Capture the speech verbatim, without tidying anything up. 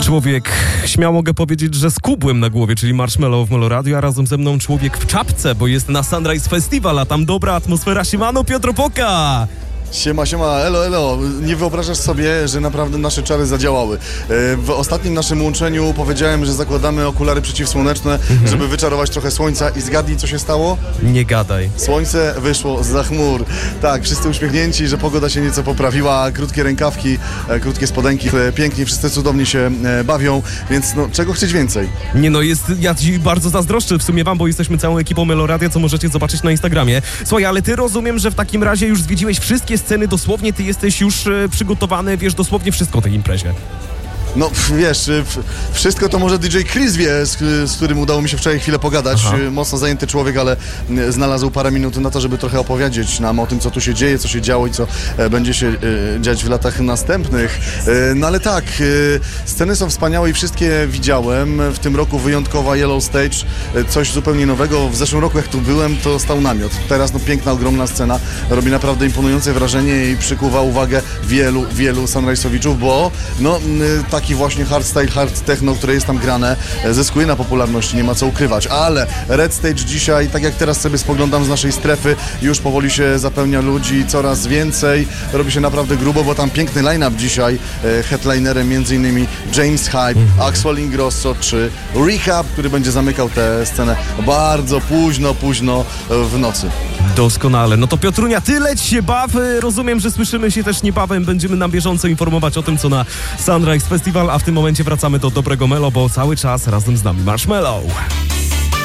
Człowiek, śmiało mogę powiedzieć, że z kubłem na głowie, czyli Marshmello w Melo Radio, a razem ze mną człowiek w czapce, bo jest na Sunrise Festival, a tam dobra atmosfera. Siemano, Piotr Opoka! Siema, siema, elo, elo. Nie wyobrażasz sobie, że naprawdę nasze czary zadziałały. W ostatnim naszym łączeniu powiedziałem, że zakładamy okulary przeciwsłoneczne, mhm. żeby wyczarować trochę słońca i zgadnij, co się stało? Nie gadaj. Słońce wyszło zza chmur. Tak, wszyscy uśmiechnięci, że pogoda się nieco poprawiła, krótkie rękawki, krótkie spodenki, pięknie, wszyscy cudownie się bawią, więc no, czego chcieć więcej? Nie no, jest, ja ci bardzo zazdroszczę w sumie wam, bo jesteśmy całą ekipą Melo Radia, co możecie zobaczyć na Instagramie. Słuchaj, ale ty rozumiem, że w takim razie już zwiedziłeś wszystkie sceny, dosłownie ty jesteś już e, przygotowany, wiesz dosłownie wszystko o tej imprezie. No wiesz, wszystko to może D J Chris wie, z, z którym udało mi się wczoraj chwilę pogadać. Aha. Mocno zajęty człowiek, ale znalazł parę minut na to, żeby trochę opowiedzieć nam o tym, co tu się dzieje, co się działo i co będzie się dziać w latach następnych. No ale tak, sceny są wspaniałe i wszystkie widziałem. W tym roku wyjątkowa Yellow Stage, coś zupełnie nowego. W zeszłym roku jak tu byłem, to stał namiot. Teraz no piękna, ogromna scena, robi naprawdę imponujące wrażenie i przykuwa uwagę wielu, wielu Sunrise'owiczów, bo no tak taki właśnie hardstyle, hard techno, które jest tam grane, zyskuje na popularności, nie ma co ukrywać, ale Red Stage dzisiaj, tak jak teraz sobie spoglądam z naszej strefy, już powoli się zapełnia ludzi coraz więcej, robi się naprawdę grubo, bo tam piękny line-up dzisiaj, headlinerem między innymi James Hype, mm-hmm. Axel Ingrosso czy Rehab, który będzie zamykał tę scenę bardzo późno, późno w nocy. Doskonale. No to Piotrunia, ty leć się baw. Rozumiem, że słyszymy się też niebawem. Będziemy na bieżąco informować o tym, co na Sunrise Festival, a w tym momencie wracamy do dobrego Melo, bo cały czas razem z nami Marshmello.